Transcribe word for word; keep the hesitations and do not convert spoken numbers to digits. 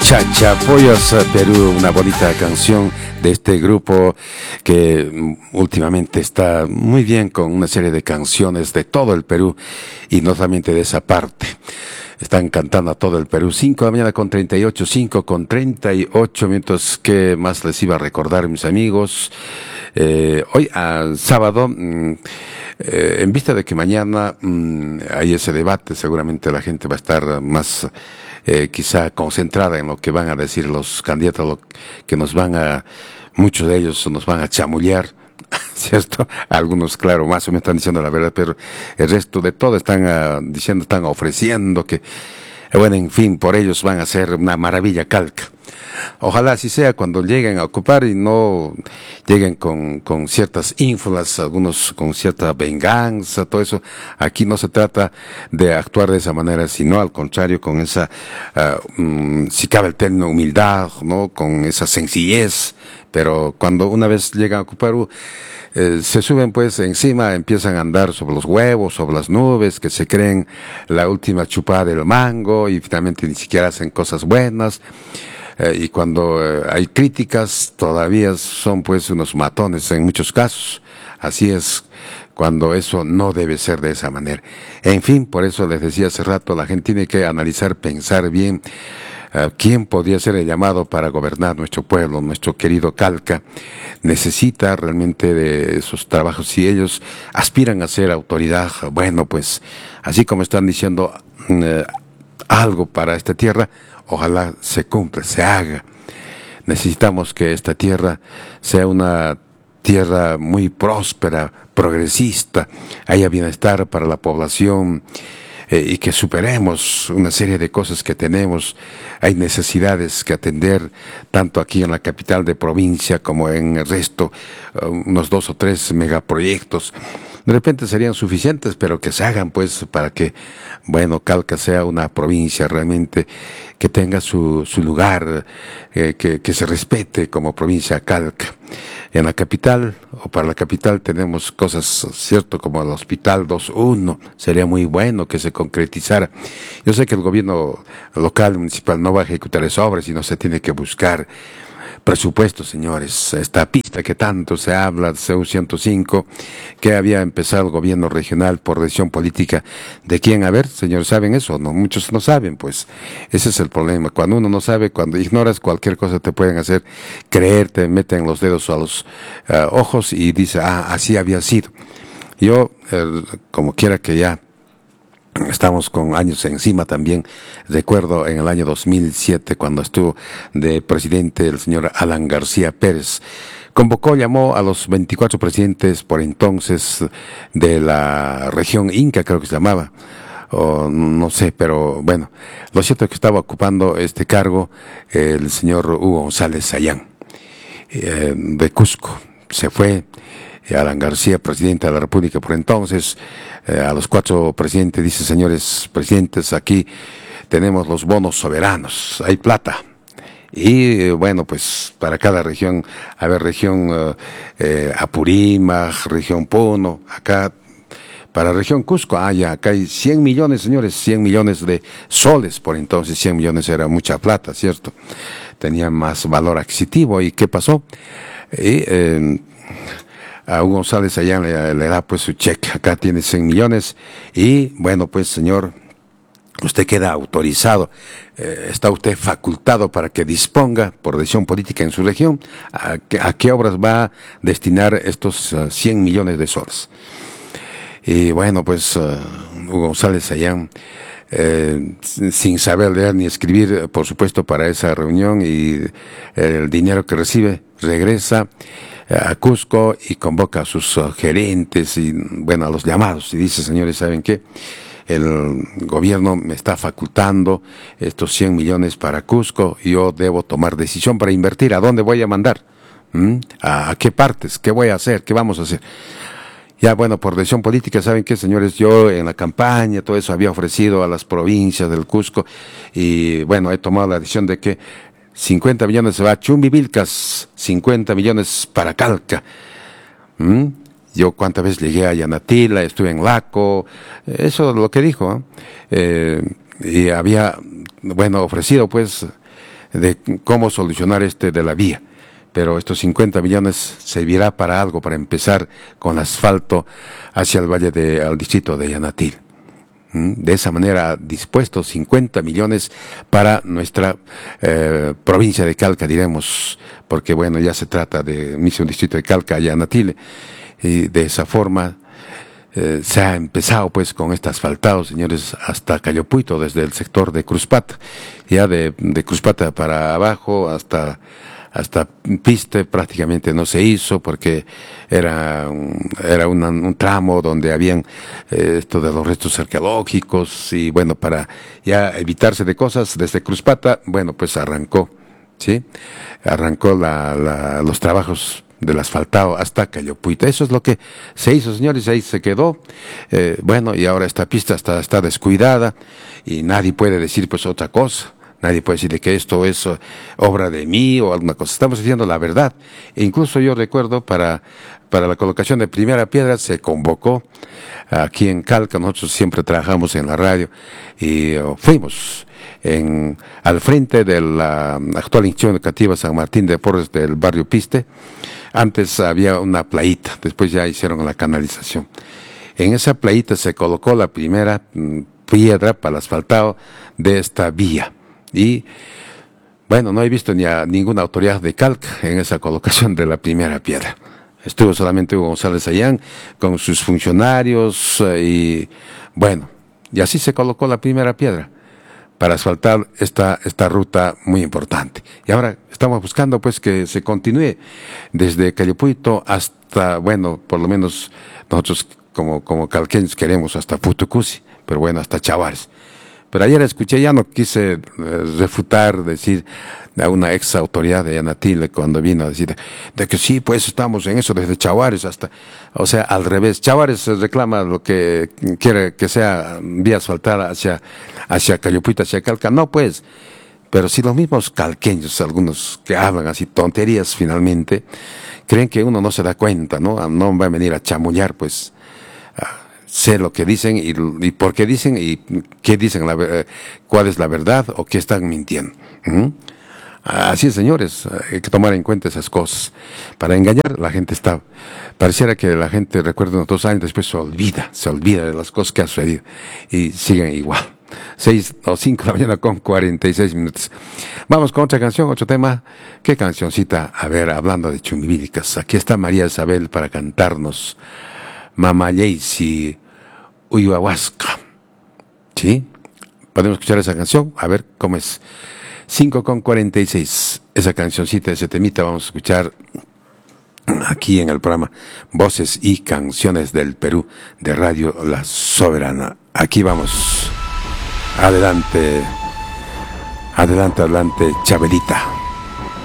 Chachapoyas Perú, una bonita canción de este grupo que últimamente está muy bien con una serie de canciones de todo el Perú y no solamente de esa parte. Están cantando a todo el Perú. cinco de la mañana con treinta y ocho, cinco con treinta y ocho minutos. ¿Qué más les iba a recordar, mis amigos? Eh, hoy, al sábado, mmm, eh, en vista de que mañana mmm, hay ese debate, seguramente la gente va a estar más eh, quizá concentrada en lo que van a decir los candidatos, lo que nos van a, muchos de ellos nos van a chamullar, ¿cierto? Algunos, claro, más o menos están diciendo la verdad, pero el resto de todo están uh, diciendo, están ofreciendo que, bueno, en fin, por ellos van a ser una maravilla Calca. Ojalá así sea cuando lleguen a ocupar y no lleguen con, con ciertas ínfulas, algunos con cierta venganza, todo eso. Aquí no se trata de actuar de esa manera, sino al contrario, con esa, uh, um, si cabe el término, humildad, ¿no? Con esa sencillez. Pero cuando una vez llegan a ocupar, uh, eh, se suben pues encima, empiezan a andar sobre los huevos, sobre las nubes, que se creen la última chupada del mango y finalmente ni siquiera hacen cosas buenas. Eh, y cuando eh, hay críticas, todavía son pues unos matones en muchos casos. Así es, cuando eso no debe ser de esa manera. En fin, por eso les decía hace rato, la gente tiene que analizar, pensar bien uh, quién podría ser el llamado para gobernar nuestro pueblo, nuestro querido Calca. Necesita realmente de esos trabajos. Si ellos aspiran a ser autoridad, bueno, pues así como están diciendo uh, algo para esta tierra, ojalá se cumpla, se haga. Necesitamos que esta tierra sea una tierra muy próspera, progresista, haya bienestar para la población eh, y que superemos una serie de cosas que tenemos. Hay necesidades que atender, tanto aquí en la capital de provincia como en el resto, uh, unos dos o tres megaproyectos. De repente serían suficientes, pero que se hagan pues para que, bueno, Calca sea una provincia realmente que tenga su, su lugar, eh, que, que se respete como provincia Calca. En la capital, o para la capital, tenemos cosas, cierto, como el Hospital dos uno, sería muy bueno que se concretizara. Yo sé que el gobierno local, municipal, no va a ejecutar esas obras, sino se tiene que buscar presupuesto, señores. Esta pista que tanto se habla, C U ciento cinco, que había empezado el gobierno regional por decisión política. ¿De quién? A ver, señores, ¿saben eso? No, muchos no saben, pues. Ese es el problema. Cuando uno no sabe, cuando ignoras cualquier cosa, te pueden hacer creer, te meten los dedos a los uh, ojos y dice, ah, así había sido. Yo, eh, como quiera que ya estamos con años encima también. Recuerdo en el año dos mil siete, cuando estuvo de presidente el señor Alan García Pérez, convocó, llamó a los veinticuatro presidentes por entonces de la región Inca, creo que se llamaba, o no sé, pero bueno, lo cierto es que estaba ocupando este cargo el señor Hugo González Sayán, eh, de Cusco. Se fue Alan García, presidente de la República por entonces, eh, a los cuatro presidentes dice, señores presidentes, aquí tenemos los bonos soberanos, hay plata. Y eh, bueno, pues para cada región, a ver, región eh, eh, Apurímac, región Puno, acá, para la región Cusco, ah, ya, acá hay cien millones, señores, cien millones de soles, por entonces cien millones era mucha plata, ¿cierto? Tenía más valor adquisitivo, ¿y qué pasó? Y, eh, a Hugo González allá le, le da pues su cheque, acá tiene cien millones y bueno pues señor, usted queda autorizado, eh, está usted facultado para que disponga por decisión política en su región a, a qué obras va a destinar estos uh, cien millones de soles. Y bueno pues uh, Hugo González allá Eh, sin saber leer ni escribir, por supuesto, para esa reunión, y el dinero que recibe regresa a Cusco y convoca a sus uh, gerentes y, bueno, a los llamados y dice, señores, ¿saben qué? El gobierno me está facultando estos cien millones para Cusco y yo debo tomar decisión para invertir. ¿A dónde voy a mandar? ¿Mm? ¿A, ¿A qué partes? ¿Qué voy a hacer? ¿Qué vamos a hacer? Ya, bueno, por decisión política, ¿saben qué, señores? Yo en la campaña, todo eso, había ofrecido a las provincias del Cusco y, bueno, he tomado la decisión de que cincuenta millones se va a Chumbivilcas, cincuenta millones para Calca. ¿Mm? Yo cuántas veces llegué a Yanatila, estuve en Laco, eso es lo que dijo, ¿eh? Eh, y había, bueno, ofrecido, pues, de cómo solucionar este de la vía. Pero estos cincuenta millones servirá para algo, para empezar con asfalto hacia el valle de, al distrito de Yanatil. De esa manera, dispuestos cincuenta millones para nuestra eh, provincia de Calca, diremos, porque bueno, ya se trata de un distrito de Calca, Yanatil, y de esa forma eh, se ha empezado pues con este asfaltado, señores, hasta Cayopuito, desde el sector de Cruzpata, ya de, de Cruzpata para abajo hasta... hasta Piste prácticamente no se hizo porque era un, era una, un tramo donde habían eh, esto de los restos arqueológicos y bueno, para ya evitarse de cosas desde Cruzpata, bueno, pues arrancó, ¿sí? Arrancó la, la, los trabajos del asfaltado hasta Cayopuita. Eso es lo que se hizo, señores, ahí se quedó. Eh, bueno, y ahora esta pista está, está descuidada y nadie puede decir pues otra cosa. Nadie puede decir que esto es obra de mí o alguna cosa. Estamos diciendo la verdad. E incluso yo recuerdo para, para la colocación de primera piedra se convocó aquí en Calca. Nosotros siempre trabajamos en la radio y uh, fuimos en, al frente de la actual institución educativa San Martín de Porres del barrio Piste. Antes había una playita, después ya hicieron la canalización. En esa playita se colocó la primera mm, piedra para el asfaltado de esta vía. Y bueno, no he visto ni a ninguna autoridad de Calca en esa colocación de la primera piedra. Estuvo solamente Hugo González Ayán con sus funcionarios eh, y bueno, y así se colocó la primera piedra para asfaltar esta, esta ruta muy importante. Y ahora estamos buscando pues que se continúe desde Cayopuito hasta, bueno, por lo menos nosotros como, como calqueños queremos hasta Putucusi, pero bueno, hasta Chavares. Pero ayer escuché, ya no quise eh, refutar, decir a una ex autoridad de Yanatil cuando vino a decir de que sí, pues estamos en eso desde Chavares hasta, o sea, al revés. Chavares reclama lo que quiere que sea vía asfaltada hacia, hacia Cayopuita, hacia Calca. No, pues, pero si los mismos calqueños, algunos que hablan así tonterías finalmente, creen que uno no se da cuenta, ¿no? No va a venir a chamullar, pues, sé lo que dicen y, y por qué dicen y qué dicen, la, eh, cuál es la verdad o qué están mintiendo. ¿Mm? Así es, señores, hay que tomar en cuenta esas cosas. Para engañar, la gente está, pareciera que la gente recuerda unos dos años, después se olvida, se olvida de las cosas que ha sucedido y siguen igual. Seis o cinco de la mañana con cuarenta y seis minutos. Vamos con otra canción, otro tema. ¿Qué cancioncita? A ver, hablando de chumibílicas, aquí está María Isabel para cantarnos Mamayeysi Uyuahuasca. ¿Sí? Podemos escuchar esa canción, a ver cómo es. cinco con cuarenta y seis. Esa cancioncita, ese temita, vamos a escuchar aquí en el programa Voces y Canciones del Perú de Radio La Soberana. Aquí vamos. Adelante. Adelante, adelante, Chabelita.